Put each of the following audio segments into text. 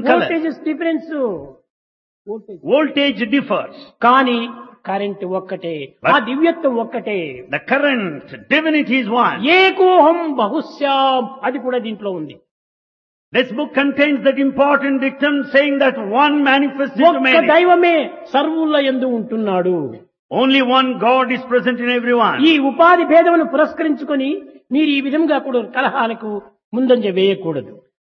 color. Voltages difference Voltage differs. కానీ current ఒక్కటే, ఆ దివ్యత్వం ఒక్కటే. The current, divinity is one. ఏకోహం బహుశ్యాం అది కూడా దీంట్లో ఉంది. This book contains that important dictum saying that one manifests into ఒక్క many. దైవమే సర్వుల యందు ఉంటున్నాడు. Only one God is present in everyone. ఈ ఉపాధి భేదమును పురస్కరించుకొని మీరు ఈ విధంగా కూడా కలహాలకు ముందంజ వేయకూడదు.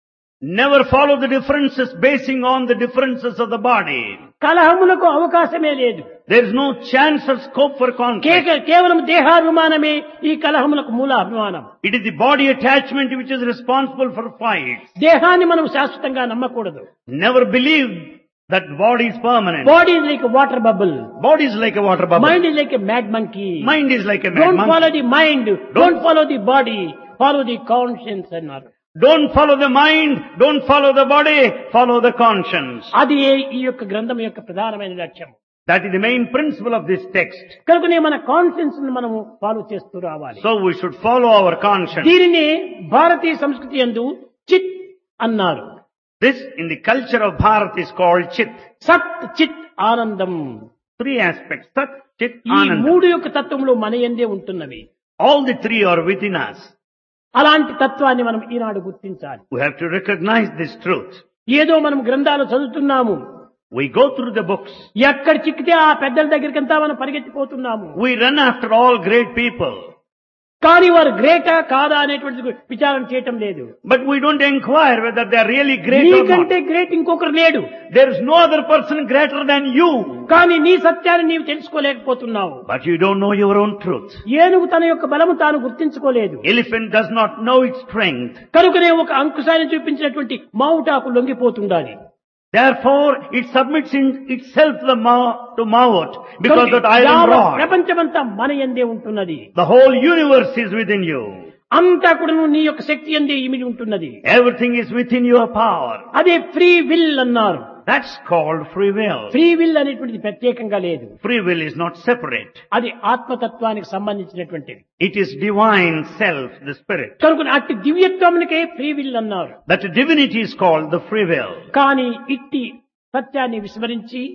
Never follow the differences basing on the differences of the body. కలహములకు అవకాశమే లేదు. There is no chance or scope for conflict. కేవలం దేహాభిమానమే ఈ కలహములకు మూల అభిమానం. It is the body attachment which is responsible for fights. దేహాన్ని మనం శాశ్వతంగా నమ్మకూడదు. Never believe that body is permanent. Body is like water bubble. Body is like a water bubble. Mind is like a mad monkey. Mind is like a mad don't follow monkey. The mind, don't follow the body, follow the conscience అన్నారు. Don't follow the mind, don't follow the body, follow the conscience. అది ఈ యొక్క గ్రంథం యొక్క ప్రధానమైన లక్ష్యం. That is the main principle of this text. కనుకనే మన కాన్షియన్స్ ని మనము ఫాలో చేస్తూ రావాలి. So we should follow our conscience. దీనిని భారతీయ సంస్కృతి యందు చిత్ అన్నారు. This in the culture of Bharat is called Chit. సత్ చిత్ ఆనందం. Three aspects. Sat, Chit, ఈ Ananda. మూడు యొక్క తత్వములు మన యందే ఉంటున్నవి. All the three are within us. అలాంటి తత్వాన్ని మనం ఈనాడు గుర్తించాలి. We have to recognize this truth. ఏదో మనం గ్రంథాలు చదువుతున్నాము, We go through the books. ఎక్కడ చిక్కితే ఆ పెద్దల దగ్గరికంతా మనం పరిగెత్తిపోతున్నాము. We run after all great people. కానీ వారు గ్రేటా కాదా అనేటువంటి విచారం చేయటం లేదు. But we don't inquire whether they are really great or not. నీకంటే గ్రేట్ ఇంకొకరు లేడు. There is no other person greater than you. కానీ నీ సత్యాన్ని నీవు తెలుసుకోలేకపోతున్నావు. But you don't know your own truth. ఏనుగు తన యొక్క బలము తాను గుర్తించుకోలేదు. Elephant does not know its strength. కనుకనే ఒక అంకుశాన్ని చూపించినటువంటి మావుటాకు లొంగిపోతుండాలి. Therefore, it submits in itself to Maut because that iron rod. ప్రపంచమంతా మన యందే ఉంటున్నది. The whole universe is within you. అంతా కూడా నీ యొక్క శక్తి యందే ఇమిడి ఉంటున్నది. Everything is within your power. అదే ఫ్రీ విల్ అన్నారు. That's called free will. Free will అనేటువంటిది ప్రత్యేకంగా లేదు. Free will is not separate. అది ఆత్మతత్వానికి సంబంధించినటువంటిది. It is divine self, the spirit. కనుక అట్టి దివ్యత్వానికే ఫ్రీ విల్ అన్నారు. That divinity is called the free will. కానీ ఇట్టి సత్యాన్ని విస్మరించి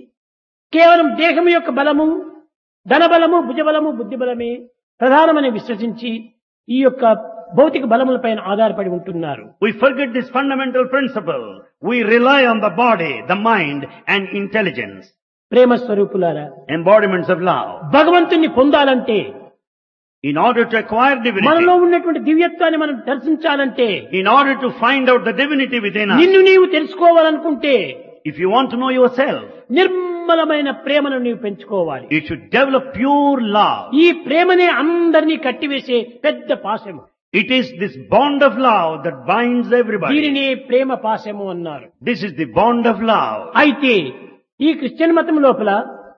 కేవలం దేహం యొక్క బలము, ధనబలము, భుజబలము, బుద్ధిబలమే ప్రధానమని విశ్వసించి ఈ యొక్క భౌతిక బలములపైన ఆధారపడి ఉంటున్నారు. We forget this fundamental principle. We rely on the body, the mind and intelligence. ప్రేమ స్వరూపులారా, Embodiments of love. భగవంతుణ్ణి పొందాలంటే, In order to acquire మనలో divinity, ఉన్నటువంటి దివ్యత్వాన్ని మనం దర్శించాలంటే, in order to find out the divinity within us, నిన్ను నీవు తెలుసుకోవాలనుకుంటే if you want to know yourself, నిర్మలమైన ప్రేమను నీవు పెంచుకోవాలి. you should develop pure love. ఈ ప్రేమనే అందరినీ కట్టివేసే పెద్ద పాశము. It is this bond of love that binds everybody. దీనినే ప్రేమ పాశము అన్నారు. This is the bond of love. అయితే ఈ క్రిస్టియన్ మతం లోపల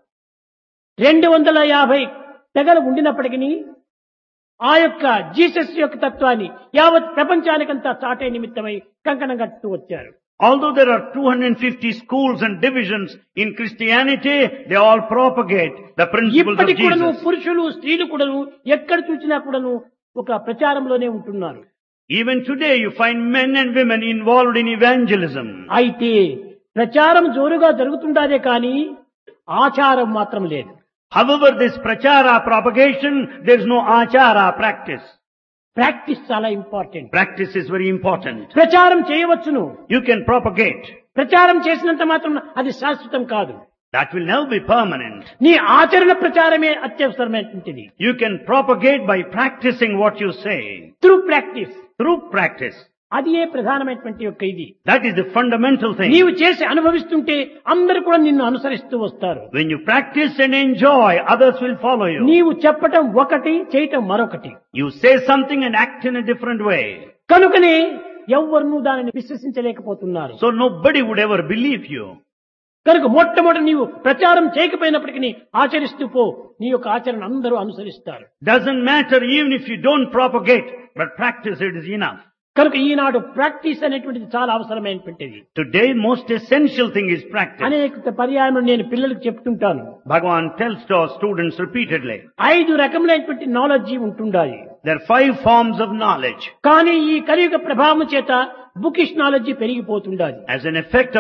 250 తెగలు ఉండినప్పటికీ ఆ యొక్క జీసస్ యొక్క తత్వాన్ని యావత్ ప్రపంచానికంతా చాటే నిమిత్తమై కంకణం కట్టుతూ వచ్చారు. Although there are 250 schools and divisions in Christianity, they all propagate the principles of ఇప్పటికి కూడాను Jesus. పురుషులు స్త్రీలు కూడాను ఎక్కడ చూసినా కూడాను ఒక ప్రచారంలోనే ఉంటున్నారు. Even today you find men and women involved in evangelism. అయితే ప్రచారం జోరుగా జరుగుతుండాదే కానీ ఆచారం మాత్రం లేదు. However, this prachara propagation, there is no achara practice. Practice చాలా important. Practice is very important. ప్రచారం చేయవచ్చును. You can propagate. ప్రచారం చేసినంత మాత్రం అది శాశ్వతం కాదు. That will never be permanent. నీ ఆచరణ ప్రచారమే అత్యవసరమైనటువంటిది. You can propagate by practicing what you say. Through practice. Through practice. అది ఏ ప్రధానమైనటువంటి యొక్క ఇది. That is the fundamental thing. నీవు చేసి అనుభవిస్తుంటే అందరూ కూడా నిన్ను అనుసరిస్తూ వస్తారు. When you practice and enjoy, others will follow you. నీవు చెప్పటం ఒకటి, చేయటం మరొకటి. You say something and act in a different way. కనుకనే ఎవ్వరూ దానిని విశ్వసించలేకపోతున్నారు. So nobody would ever believe you. కనుక మొట్టమొదటి నీవు ప్రచారం చేయకపోయినప్పటికీ ఆచరిస్తూ పో, నీ యొక్క ఆచరణ అందరూ అనుసరిస్తారు. Doesn't matter even if you don't propagate, but practice it is enough. కనుక ఈనాడు ప్రాక్టీస్ అనేటువంటిది చాలా అవసరమైనటువంటిది. Today most essential thing is practice. అనేక పర్యాయం నేను పిల్లలకు చెప్తుంటాను. Bhagavan tells to our students repeatedly. 5 రకములైనటువంటి నాలెడ్జి ఉంటుండాలి. There are 5 forms of knowledge. కానీ ఈ కలియుగ ప్రభావం చేత bookish knowledge పెరిగిపోతుండాలి. As an effect of